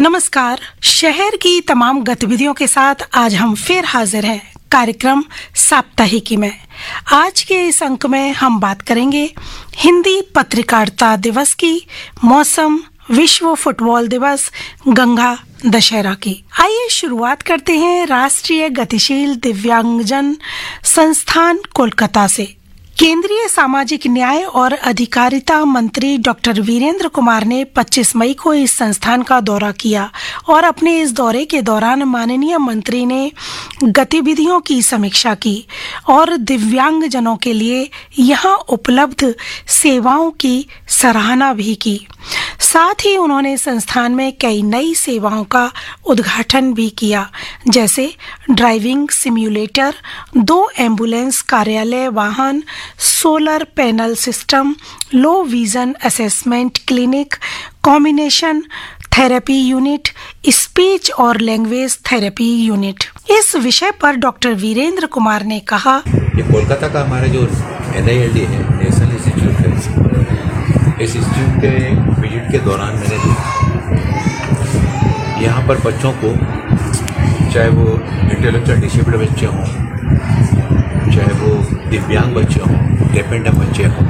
नमस्कार। शहर की तमाम गतिविधियों के साथ आज हम फिर हाजिर हैं कार्यक्रम साप्ताहिकी में। आज के इस अंक में हम बात करेंगे हिंदी पत्रकारिता दिवस की, मौसम, विश्व फुटबॉल दिवस, गंगा दशहरा की। आइए शुरुआत करते हैं राष्ट्रीय गतिशील दिव्यांगजन संस्थान कोलकाता से। केंद्रीय सामाजिक न्याय और अधिकारिता मंत्री डॉक्टर वीरेंद्र कुमार ने 25 मई को इस संस्थान का दौरा किया और अपने इस दौरे के दौरान माननीय मंत्री ने गतिविधियों की समीक्षा की और दिव्यांगजनों के लिए यहां उपलब्ध सेवाओं की सराहना भी की। साथ ही उन्होंने संस्थान में कई नई सेवाओं का उद्घाटन भी किया, जैसे ड्राइविंग सिम्युलेटर, 2 एम्बुलेंस कार्यालय वाहन, solar panel system, low vision assessment clinic, combination therapy unit, speech और लैंग्वेज थेरेपी यूनिट। इस विषय पर डॉक्टर वीरेंद्र कुमार ने कहा, ये कोलकाता का हमारा जो NILD है, नेशनल इंस्टीट्यूट है, इस इंस्टीट्यूट के विजिट के दौरान मैंने देखा यहाँ पर बच्चों को, चाहे वो इंटेलेक्चुअल डिसेबल्ड बच्चे हों, चाहे वो दिव्यांग बच्चे हों, डेफ एंड डम्ब बच्चे हों,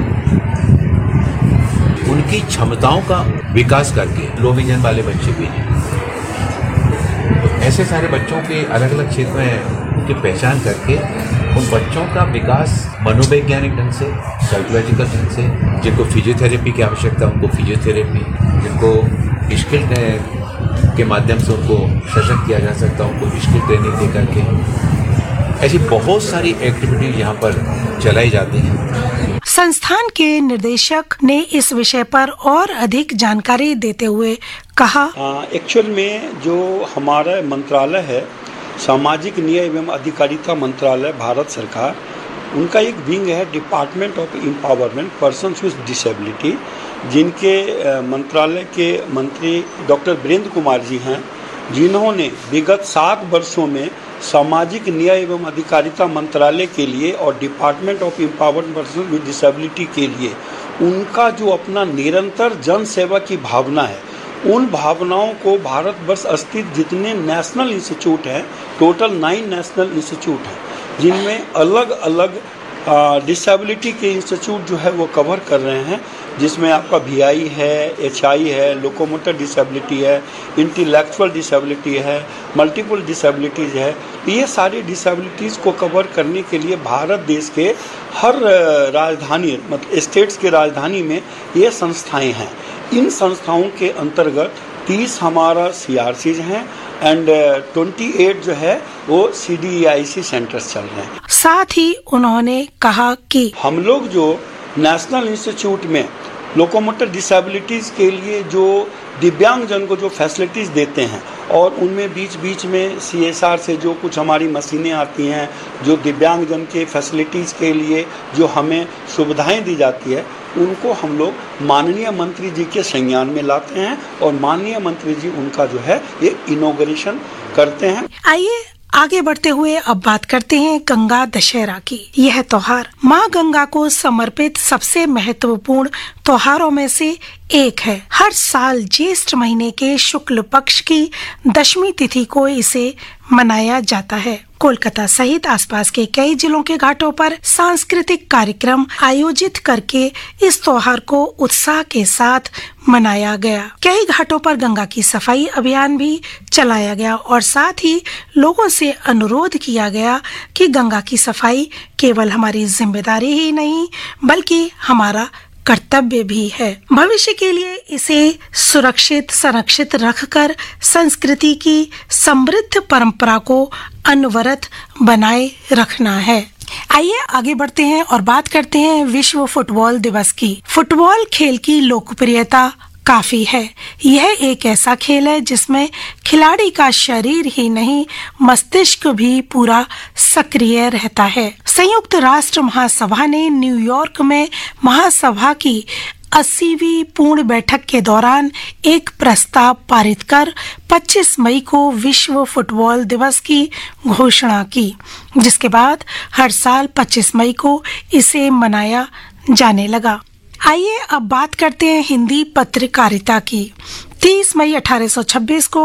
उनकी क्षमताओं का विकास करके लो विजन वाले बच्चे भी हैं, तो ऐसे सारे बच्चों के अलग अलग क्षेत्र में उनकी पहचान करके उन बच्चों का विकास मनोवैज्ञानिक ढंग से, साइकोलॉजिकल ढंग से, जिनको फिजियोथेरेपी की आवश्यकता है उनको फिजियोथेरेपी, जिनको स्किल के माध्यम से उनको सशक्त किया जा सकता है उनको स्किल ट्रेनिंग दे करके, ऐसी बहुत सारी एक्टिविटीज यहाँ पर चलाई जाती हैं। संस्थान के निदेशक ने इस विषय पर और अधिक जानकारी देते हुए कहा, एक्चुअल में जो हमारा मंत्रालय है, सामाजिक न्याय एवं अधिकारिता मंत्रालय, भारत सरकार, उनका एक विंग है department of empowerment persons with disability, जिनके मंत्रालय के मंत्री डॉक्टर वीरेंद्र कुमार जी हैं, जिन्होंने विगत 7 वर्षों में सामाजिक न्याय एवं अधिकारिता मंत्रालय के लिए और department of empowerment person with disability के लिए उनका जो अपना निरंतर जन सेवा की भावना है, उन भावनाओं को भारत वर्ष स्थित जितने नेशनल इंस्टीट्यूट हैं, टोटल 9 नेशनल इंस्टीट्यूट हैं, जिनमें अलग अलग डिसेबिलिटी के इंस्टीट्यूट जो है वो कवर कर रहे हैं, जिसमें आपका VI है, HI है, लोकोमोटर डिसेबिलिटी है, इंटेलेक्चुअल डिसेबिलिटी है, मल्टीपल डिसेबिलिटीज है। ये सारी डिसेबिलिटीज़ को कवर करने के लिए भारत देश के हर राजधानी, मतलब स्टेट्स के राजधानी में ये संस्थाएं हैं। इन संस्थाओं के अंतर्गत 30 हमारा CRCs हैं एंड 28 जो है वो CDEIC सेंटर्स चल रहे हैं। साथ ही उन्होंने कहा कि हम लोग जो नेशनल इंस्टीट्यूट में लोकोमोटर डिसेबिलिटीज़ के लिए जो दिव्यांगजन को जो फैसिलिटीज़ देते हैं, और उनमें बीच बीच में CSR से जो कुछ हमारी मशीनें आती हैं, जो दिव्यांगजन के फैसिलिटीज़ के लिए जो हमें सुविधाएं दी जाती है, उनको हम लोग माननीय मंत्री जी के संज्ञान में लाते हैं और माननीय मंत्री जी उनका जो है ये इनॉग्रेशन करते हैं। आइए आगे बढ़ते हुए अब बात करते हैं गंगा दशहरा की। यह त्योहार माँ गंगा को समर्पित सबसे महत्वपूर्ण त्योहारों में से एक है। हर साल ज्येष्ठ महीने के शुक्ल पक्ष की 10वीं तिथि को इसे मनाया जाता है। कोलकाता सहित आसपास के कई जिलों के घाटों पर सांस्कृतिक कार्यक्रम आयोजित करके इस त्योहार को उत्साह के साथ मनाया गया। कई घाटों पर गंगा की सफाई अभियान भी चलाया गया और साथ ही लोगों से अनुरोध किया गया कि गंगा की सफाई केवल हमारी जिम्मेदारी ही नहीं बल्कि हमारा कर्तव्य भी है। भविष्य के लिए इसे सुरक्षित संरक्षित रखकर संस्कृति की समृद्ध परंपरा को अनवरत बनाए रखना है। आइए आगे बढ़ते हैं और बात करते हैं विश्व फुटबॉल दिवस की। फुटबॉल खेल की लोकप्रियता काफी है। यह एक ऐसा खेल है जिसमें खिलाड़ी का शरीर ही नहीं मस्तिष्क भी पूरा सक्रिय रहता है। संयुक्त राष्ट्र महासभा ने न्यूयॉर्क में महासभा की 80वीं पूर्ण बैठक के दौरान एक प्रस्ताव पारित कर 25 मई को विश्व फुटबॉल दिवस की घोषणा की, जिसके बाद हर साल 25 मई को इसे मनाया जाने लगा। आइए अब बात करते हैं हिंदी पत्रकारिता की। 30 मई 1826 को